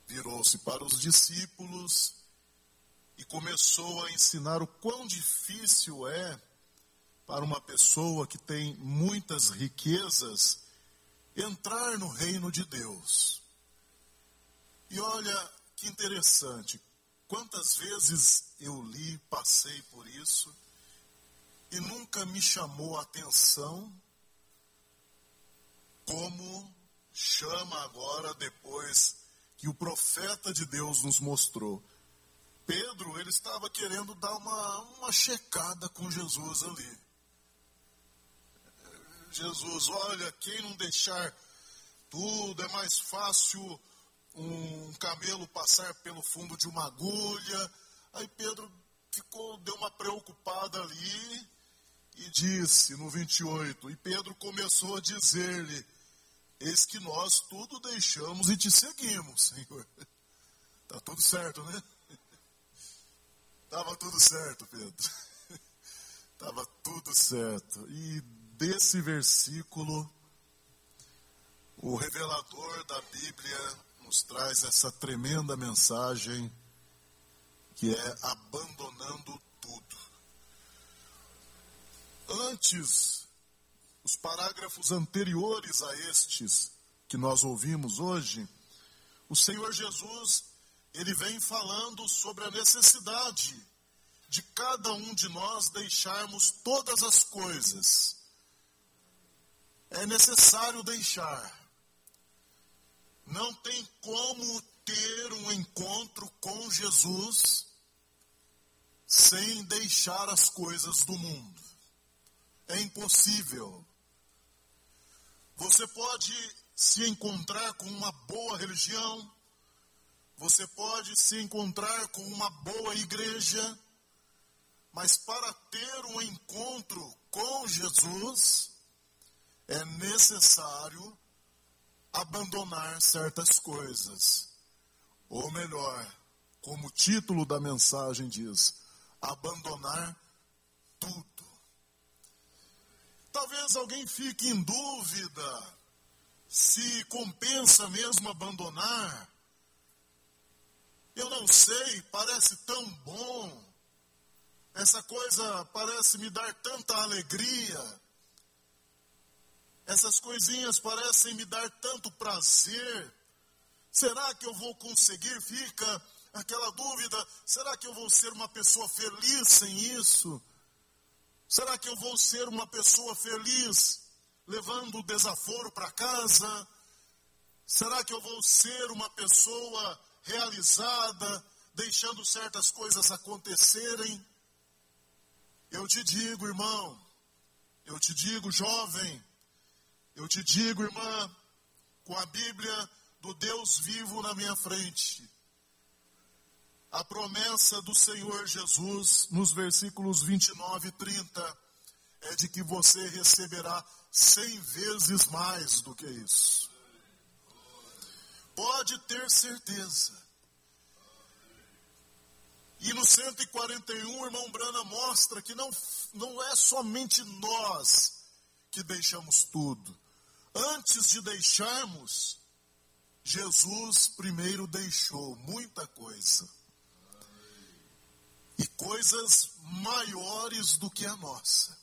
virou-se para os discípulos e começou a ensinar o quão difícil é para uma pessoa que tem muitas riquezas entrar no reino de Deus. E olha que interessante, quantas vezes eu li, passei por isso, e nunca me chamou a atenção como chama agora depois que o profeta de Deus nos mostrou. Pedro, ele estava querendo dar uma checada com Jesus ali. Jesus, olha, quem não deixar tudo, é mais fácil um camelo passar pelo fundo de uma agulha. Aí Pedro deu uma preocupada ali e disse no 28, e Pedro começou a dizer-lhe, eis que nós tudo deixamos e te seguimos, Senhor. Tá tudo certo, né? Estava tudo certo, Pedro. Estava tudo certo. E desse versículo, o revelador da Bíblia nos traz essa tremenda mensagem que é abandonando tudo. Antes, os parágrafos anteriores a estes que nós ouvimos hoje, o Senhor Jesus, ele vem falando sobre a necessidade de cada um de nós deixarmos todas as coisas. É necessário deixar. Não tem como ter um encontro com Jesus sem deixar as coisas do mundo. É impossível. Você pode se encontrar com uma boa religião, você pode se encontrar com uma boa igreja, mas para ter um encontro com Jesus, é necessário abandonar certas coisas. Ou melhor, como o título da mensagem diz, abandonar tudo. Talvez alguém fique em dúvida se compensa mesmo abandonar. Eu não sei, parece tão bom. Essa coisa parece me dar tanta alegria. Essas coisinhas parecem me dar tanto prazer. Será que eu vou conseguir? Fica aquela dúvida, será que eu vou ser uma pessoa feliz sem isso? Será que eu vou ser uma pessoa feliz levando o desaforo para casa? Será que eu vou ser uma pessoa realizada, deixando certas coisas acontecerem? Eu te digo, irmão, eu te digo, jovem, eu te digo, irmã, com a Bíblia do Deus vivo na minha frente, a promessa do Senhor Jesus, nos versículos 29 e 30, é de que você receberá 100 vezes mais do que isso. Pode ter certeza. E no 141, o irmão Brana mostra que não é somente nós que deixamos tudo. Antes de deixarmos, Jesus primeiro deixou muita coisa. E coisas maiores do que a nossa.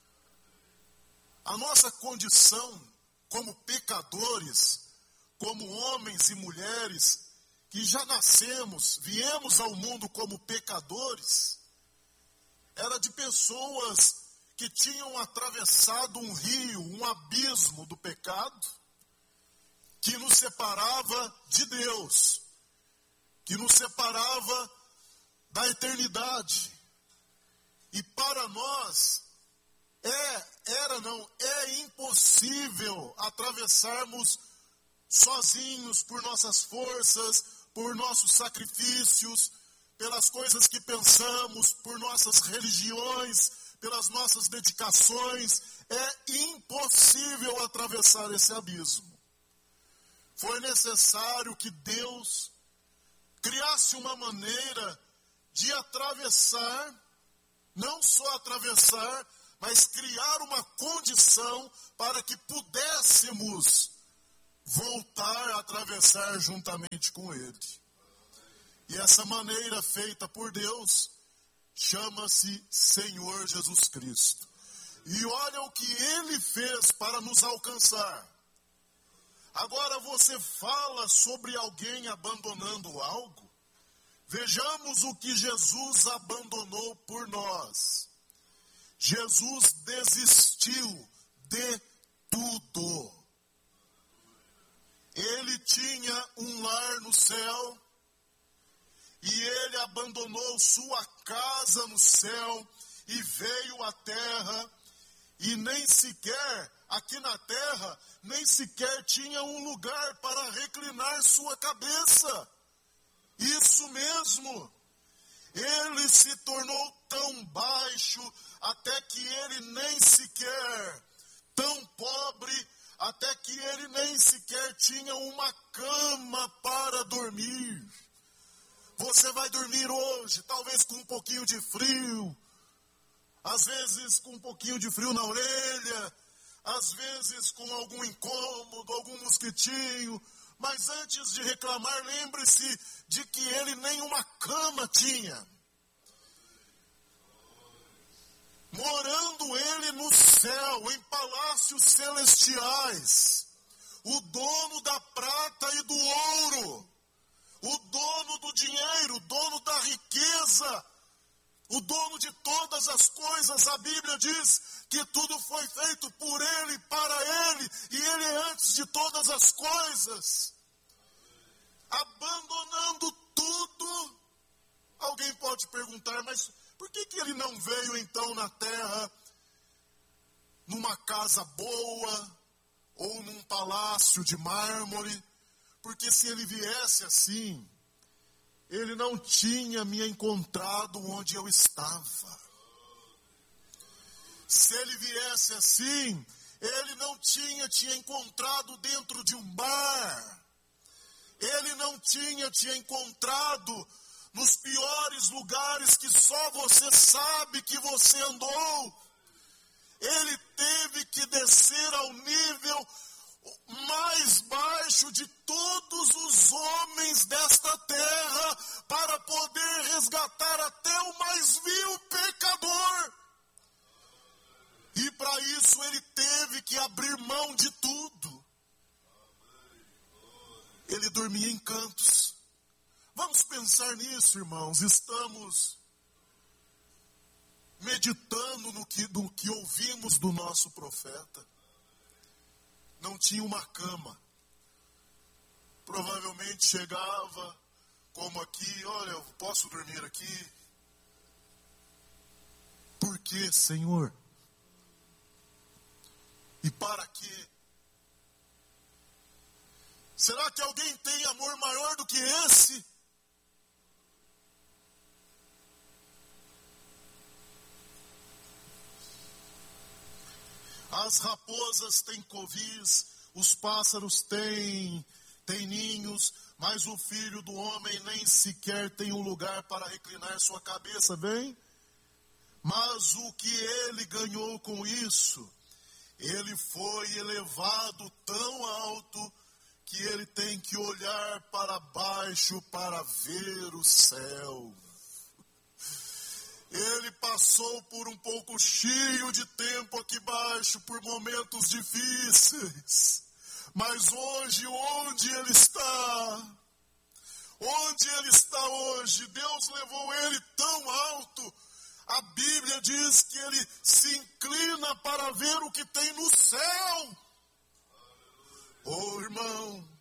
A nossa condição como pecadores, como homens e mulheres que já nascemos, viemos ao mundo como pecadores, era de pessoas que tinham atravessado um rio, um abismo do pecado, que nos separava de Deus, que nos separava da eternidade. E para nós, é impossível atravessarmos sozinhos por nossas forças, por nossos sacrifícios, pelas coisas que pensamos, por nossas religiões, pelas nossas dedicações. É impossível atravessar esse abismo. Foi necessário que Deus criasse uma maneira de atravessar, não só atravessar, mas criar uma condição para que pudéssemos voltar a atravessar juntamente com ele. E essa maneira feita por Deus chama-se Senhor Jesus Cristo. E olha o que ele fez para nos alcançar. Agora você fala sobre alguém abandonando algo? Vejamos o que Jesus abandonou por nós. Jesus desistiu de tudo. Ele tinha um lar no céu e ele abandonou sua casa no céu e veio à terra e nem sequer, aqui na terra, nem sequer tinha um lugar para reclinar sua cabeça. Isso mesmo. Ele se tornou tão baixo até que ele nem sequer, tão pobre, até que ele nem sequer tinha uma cama para dormir. Você vai dormir hoje, talvez com um pouquinho de frio, às vezes com um pouquinho de frio na orelha, às vezes com algum incômodo, algum mosquitinho, mas antes de reclamar, lembre-se de que ele nem uma cama tinha. Morando ele no céu, em palácios celestiais, o dono da prata e do ouro, o dono do dinheiro, o dono da riqueza, o dono de todas as coisas. A Bíblia diz que tudo foi feito por ele, para ele, e ele é antes de todas as coisas. Abandonando tudo, alguém pode perguntar, mas por que ele não veio então na terra, numa casa boa, ou num palácio de mármore? Porque se ele viesse assim, ele não tinha me encontrado onde eu estava. Se ele viesse assim, ele não tinha te encontrado dentro de um bar. Ele não tinha te encontrado nos piores lugares que só você sabe que você andou. Ele teve que descer ao nível mais baixo de todos os homens desta terra para poder resgatar até o mais vil pecador. E para isso ele teve que abrir mão de tudo. Ele dormia em cantos. Vamos pensar nisso, irmãos. Estamos meditando no que ouvimos do nosso profeta. Não tinha uma cama. Provavelmente chegava, como aqui, olha, eu posso dormir aqui. Por quê, Senhor? E para quê? Será que alguém tem amor maior do que esse? As raposas têm covis, os pássaros têm ninhos, mas o filho do homem nem sequer tem um lugar para reclinar sua cabeça, bem? Mas o que ele ganhou com isso? Ele foi elevado tão alto que ele tem que olhar para baixo para ver o céu. Ele passou por um pouco cheio de tempo aqui embaixo, por momentos difíceis. Mas hoje, onde ele está? Onde ele está hoje? Deus levou ele tão alto. A Bíblia diz que ele se inclina para ver o que tem no céu. Oh, irmão,